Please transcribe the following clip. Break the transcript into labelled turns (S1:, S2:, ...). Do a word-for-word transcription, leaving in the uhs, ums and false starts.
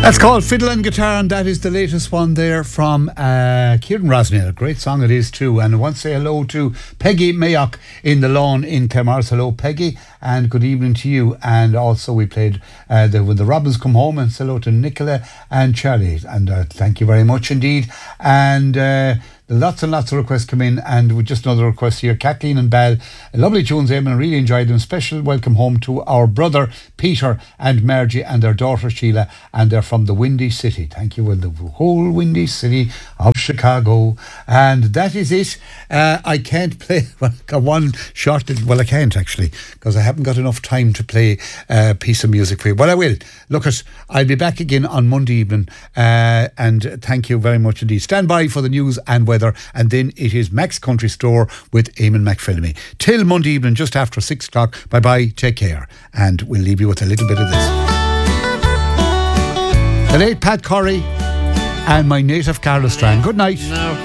S1: That's called Fiddle and Guitar, and that is the latest one there from uh, Kieran Rosniel. Great song it is too. And I want to say hello to Peggy Mayock in the lawn in Clamars. Hello, Peggy, and good evening to you. And also we played uh, the, when the Robins Come Home, and say hello to Nicola and Charlie. And uh, thank you very much indeed. And uh, lots and lots of requests come in, and with just another request here, Kathleen and Bal, lovely tunes, Eamon, I really enjoyed them. Special welcome home to our brother Peter and Margie and their daughter Sheila, and they're from the Windy City. Thank you, well, the whole Windy City of Chicago. And that is it. uh, I can't play well, got one short, well I can't actually, because I haven't got enough time to play a piece of music for you, but I will. Look, at, I'll be back again on Monday evening, uh, and thank you very much indeed. Stand by for the news and weather, and then it is Mac's Country Store with Eamon McPhillamy. Till Monday evening, just after six o'clock. Bye bye, take care, and we'll leave you with a little bit of this. The late Pat Corey and my native Carla Strand. Good night.
S2: No.